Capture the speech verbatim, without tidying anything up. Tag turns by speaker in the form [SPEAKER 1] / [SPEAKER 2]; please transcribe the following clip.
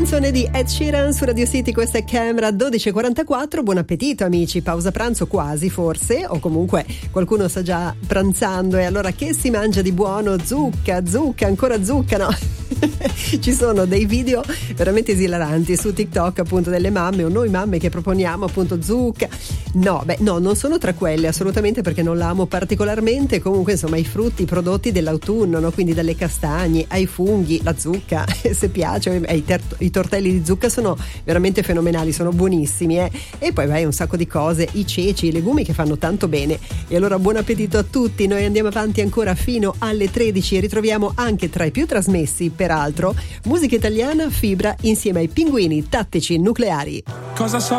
[SPEAKER 1] canzone di Ed Sheeran su Radio City, questa è Camera. Dodici e quarantaquattro, buon appetito amici, pausa pranzo quasi forse, o comunque qualcuno sta già pranzando. E allora che si mangia di buono? Zucca, zucca, ancora zucca, no? Ci sono dei video veramente esilaranti su TikTok, appunto, delle mamme o noi mamme che proponiamo appunto zucca. No, beh, no, non sono tra quelle assolutamente, perché non la amo particolarmente. Comunque insomma i frutti, i prodotti dell'autunno, no? Quindi dalle castagne ai funghi, la zucca se piace, eh, i, ter- i tortelli di zucca sono veramente fenomenali, sono buonissimi, eh? E poi vai un sacco di cose, i ceci, i legumi che fanno tanto bene. E allora buon appetito a tutti, noi andiamo avanti ancora fino alle tredici e ritroviamo anche tra i più trasmessi, peraltro, musica italiana, Fibra insieme ai Pinguini Tattici Nucleari.
[SPEAKER 2] Cosa so